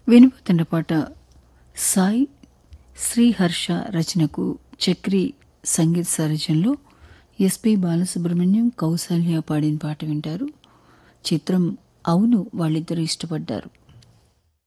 వినబోతున్న పాట సాయి శ్రీహర్ష రచనకు చక్రి సంగీత సారథ్యంలో ఎస్పి బాలసుబ్రహ్మణ్యం కౌసల్య పాడిన పాట వింటారు. చిత్రం అవును వాళ్ళిద్దరూ ఇష్టపడ్డారు.